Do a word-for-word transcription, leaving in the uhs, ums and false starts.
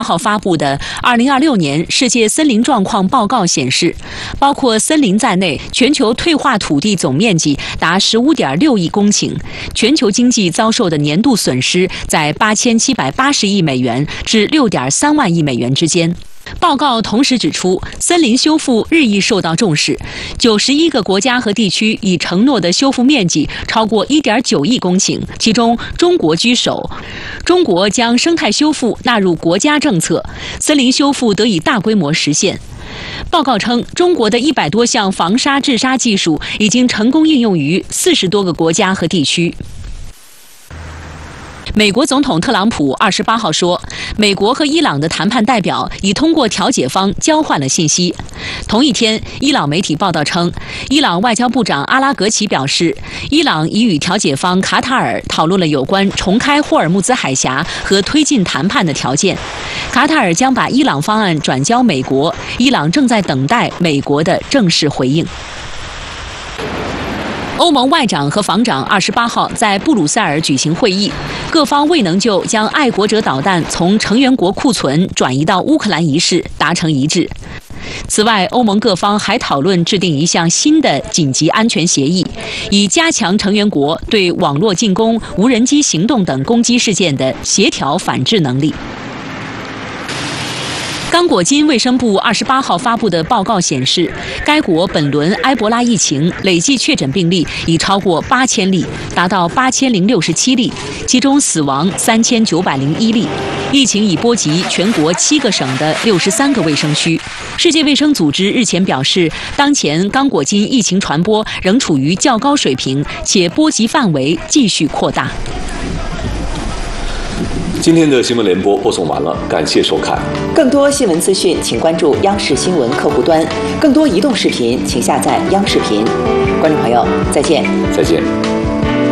号发布的二零二六年世界森林状况报告显示，包括森林在内，全球退化土地总面积达十五点六亿公顷，全球经济遭受的年度损失在八千七百八十亿美元至六点三万亿美元之间。报告同时指出，森林修复日益受到重视，九十一个国家和地区已承诺的修复面积超过一点九亿公顷，其中中国居首。中国将生态修复纳入国家政策，森林修复得以大规模实现。报告称，中国的一百多项防沙治沙技术已经成功应用于四十多个国家和地区。美国总统特朗普二十八号说，美国和伊朗的谈判代表已通过调解方交换了信息。同一天，伊朗媒体报道称，伊朗外交部长阿拉格齐表示，伊朗已与调解方卡塔尔讨论了有关重开霍尔木兹海峡和推进谈判的条件。卡塔尔将把伊朗方案转交美国，伊朗正在等待美国的正式回应。欧盟外长和防长二十八号在布鲁塞尔举行会议，各方未能就将爱国者导弹从成员国库存转移到乌克兰一事达成一致。此外，欧盟各方还讨论制定一项新的紧急安全协议，以加强成员国对网络进攻、无人机行动等攻击事件的协调反制能力。刚果金卫生部二十八号发布的报告显示，该国本轮埃博拉疫情累计确诊病例已超过八千例，达到八千零六十七例，其中死亡三千九百零一例。疫情已波及全国七个省的六十三个卫生区。世界卫生组织日前表示，当前刚果金疫情传播仍处于较高水平，且波及范围继续扩大。 今天的新闻联播播送完了，感谢收看。 更多新闻资讯，请关注央视新闻客户端；更多移动视频，请下载央视频。观众朋友，再见。 再见。